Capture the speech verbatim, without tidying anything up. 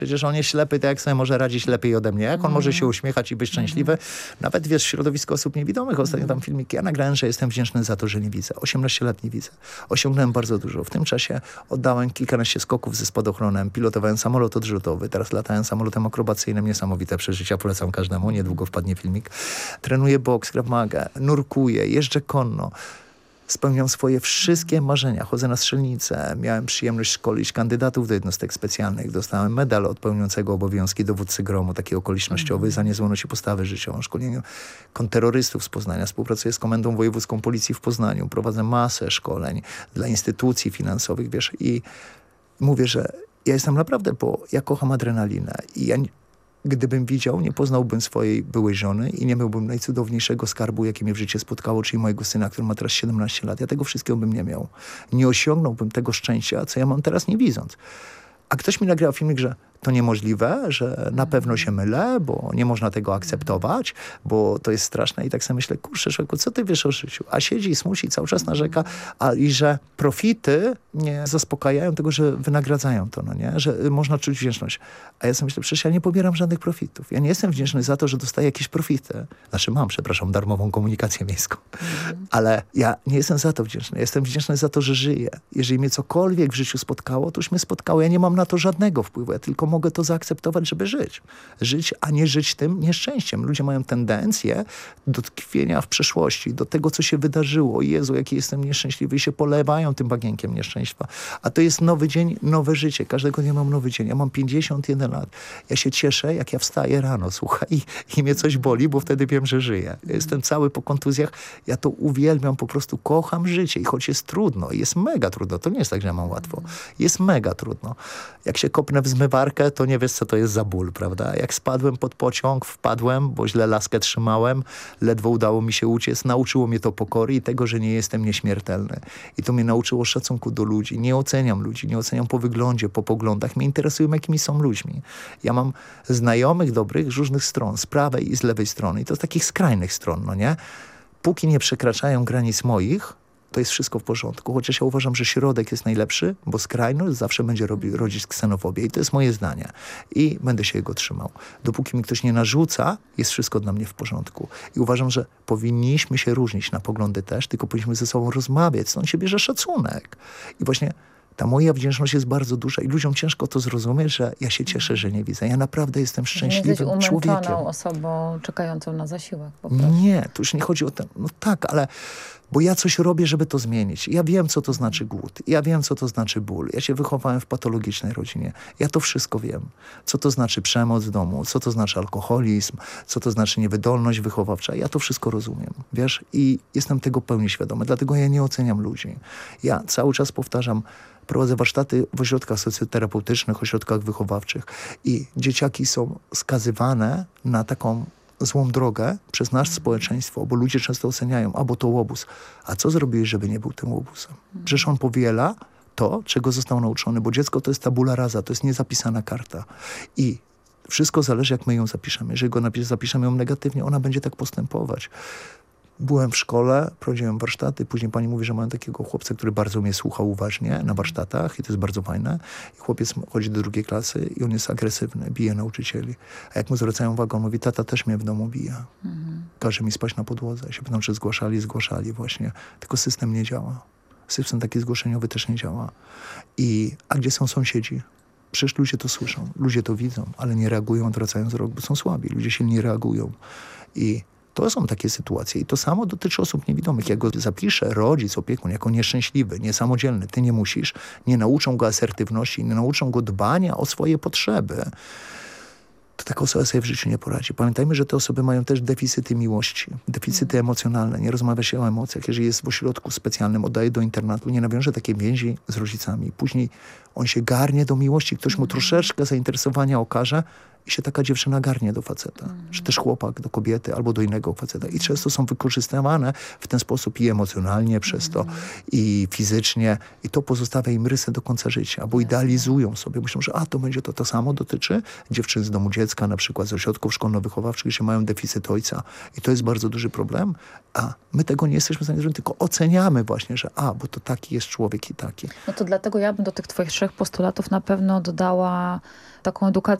Przecież on jest ślepy, tak jak sobie może radzić lepiej ode mnie. Jak on mm. może się uśmiechać i być szczęśliwy. Mm. Nawet wiesz, środowisko osób niewidomych. Ostatnio tam filmik ja nagrałem, że jestem wdzięczny za to, że nie widzę. osiemnaście lat nie widzę. Osiągnąłem bardzo dużo. W tym czasie oddałem kilkanaście skoków ze spadochronem. Pilotowałem samolot odrzutowy. Teraz latałem samolotem akrobacyjnym. Niesamowite przeżycia. Polecam każdemu. Niedługo wpadnie filmik. Trenuję boks, Krav Maga. Nurkuję. Jeżdżę konno. Spełniam swoje wszystkie marzenia. Chodzę na strzelnicę. Miałem przyjemność szkolić kandydatów do jednostek specjalnych. Dostałem medal od pełniącego obowiązki dowódcy gromu, taki okolicznościowy, mm. za niezłomność i postawę życiową. Szkoleniu kontrterrorystów z Poznania. Współpracuję z Komendą Wojewódzką Policji w Poznaniu. Prowadzę masę szkoleń dla instytucji finansowych, wiesz. I mówię, że ja jestem naprawdę, bo ja kocham adrenalinę. I ja gdybym widział, nie poznałbym swojej byłej żony i nie miałbym najcudowniejszego skarbu, jaki mnie w życiu spotkało, czyli mojego syna, który ma teraz siedemnaście lat. Ja tego wszystkiego bym nie miał. Nie osiągnąłbym tego szczęścia, co ja mam teraz nie widząc. A ktoś mi nagrał filmik, że to niemożliwe, że na pewno się mylę, bo nie można tego akceptować, bo to jest straszne. I tak sobie myślę, kurczę, człowieku, co ty wiesz o życiu? A siedzi i smuci, cały czas narzeka, a i że profity nie zaspokajają tego, że wynagradzają to, no nie? Że można czuć wdzięczność. A ja sobie myślę, przecież ja nie pobieram żadnych profitów. Ja nie jestem wdzięczny za to, że dostaję jakieś profity. Znaczy mam, przepraszam, darmową komunikację miejską. Mhm. Ale ja nie jestem za to wdzięczny. Jestem wdzięczny za to, że żyję. Jeżeli mnie cokolwiek w życiu spotkało, to już mnie spotkało. Ja nie mam na to żadnego wpływu. Ja tylko mogę to zaakceptować, żeby żyć. Żyć, a nie żyć tym nieszczęściem. Ludzie mają tendencję do tkwienia w przeszłości, do tego, co się wydarzyło. Jezu, jaki jestem nieszczęśliwy i się polewają tym bagienkiem nieszczęństwa. A to jest nowy dzień, nowe życie. Każdego dnia mam nowy dzień. Ja mam pięćdziesiąt jeden lat. Ja się cieszę, jak ja wstaję rano, słuchaj, i, i mnie coś boli, bo wtedy wiem, że żyję. Ja jestem cały po kontuzjach. Ja to uwielbiam, po prostu kocham życie. I choć jest trudno, jest mega trudno. To nie jest tak, że ja mam łatwo. Jest mega trudno. Jak się kopnę w zmywarkę, to nie wiesz, co to jest za ból, prawda? Jak spadłem pod pociąg, wpadłem, bo źle laskę trzymałem, ledwo udało mi się uciec. Nauczyło mnie to pokory i tego, że nie jestem nieśmiertelny. I to mnie nauczyło szacunku do ludzi. Nie oceniam ludzi, nie oceniam po wyglądzie, po poglądach. Mnie interesują, jakimi są ludźmi. Ja mam znajomych dobrych z różnych stron, z prawej i z lewej strony. I to z takich skrajnych stron, no nie? Póki nie przekraczają granic moich, to jest wszystko w porządku. Chociaż ja uważam, że środek jest najlepszy, bo skrajność zawsze będzie robi, rodzić ksenofobię. I to jest moje zdanie. I będę się jego trzymał. Dopóki mi ktoś nie narzuca, jest wszystko dla mnie w porządku. I uważam, że powinniśmy się różnić na poglądy też, tylko powinniśmy ze sobą rozmawiać. Stąd się bierze szacunek. I właśnie ta moja wdzięczność jest bardzo duża i ludziom ciężko to zrozumieć, że ja się cieszę, że nie widzę. Ja naprawdę jestem szczęśliwym nie człowiekiem. Jesteś umęczoną osobą czekającą na zasiłek po prostu. Nie, tu już nie chodzi o to. No tak, ale bo ja coś robię, żeby to zmienić. Ja wiem, co to znaczy głód. Ja wiem, co to znaczy ból. Ja się wychowałem w patologicznej rodzinie. Ja to wszystko wiem. Co to znaczy przemoc w domu, co to znaczy alkoholizm, co to znaczy niewydolność wychowawcza. Ja to wszystko rozumiem, wiesz? I jestem tego pełni świadomy. Dlatego ja nie oceniam ludzi. Ja cały czas powtarzam, prowadzę warsztaty w ośrodkach socjoterapeutycznych, ośrodkach wychowawczych i dzieciaki są skazywane na taką złą drogę przez nasze społeczeństwo, bo ludzie często oceniają, albo to łobuz. A co zrobiłeś, żeby nie był tym łobuzem? Przecież on powiela to, czego został nauczony, bo dziecko to jest tabula rasa, to jest niezapisana karta. I wszystko zależy, jak my ją zapiszemy. Jeżeli go zapiszemy ją negatywnie, ona będzie tak postępować. Byłem w szkole, prowadziłem warsztaty, później pani mówi, że mam takiego chłopca, który bardzo mnie słuchał uważnie na warsztatach i to jest bardzo fajne. I chłopiec chodzi do drugiej klasy i on jest agresywny, bije nauczycieli. A jak mu zwracają uwagę, on mówi, tata też mnie w domu bije. Mhm. Każe mi spać na podłodze. Ja się pytam, czy zgłaszali, zgłaszali właśnie. Tylko system nie działa. System taki zgłoszeniowy też nie działa. I, a gdzie są sąsiedzi? Przecież ludzie to słyszą, ludzie to widzą, ale nie reagują, odwracają wzrok, bo są słabi. Ludzie się nie reagują. I to są takie sytuacje i to samo dotyczy osób niewidomych. Jak go zapisze rodzic, opiekun jako nieszczęśliwy, niesamodzielny, ty nie musisz, nie nauczą go asertywności, nie nauczą go dbania o swoje potrzeby, to taka osoba sobie w życiu nie poradzi. Pamiętajmy, że te osoby mają też deficyty miłości, deficyty emocjonalne. Nie rozmawia się o emocjach. Jeżeli jest w ośrodku specjalnym, oddaje do internatu, nie nawiąże takiej więzi z rodzicami. Później on się garnie do miłości, ktoś mu troszeczkę zainteresowania okaże i i się taka dziewczyna garnie do faceta. Mm. Czy też chłopak do kobiety albo do innego faceta. I często są wykorzystywane w ten sposób i emocjonalnie przez to, mm. i fizycznie. I to pozostawia im rysę do końca życia, bo idealizują sobie. Myślą, że a, to będzie to to samo dotyczy dziewczyn z domu dziecka, na przykład z ośrodków szkolno-wychowawczych, gdzie mają deficyt ojca. I to jest bardzo duży problem. A my tego nie jesteśmy w stanie zrobić, tylko oceniamy właśnie, że a, bo to taki jest człowiek i taki. No to dlatego ja bym do tych twoich trzech postulatów na pewno dodała taką edukację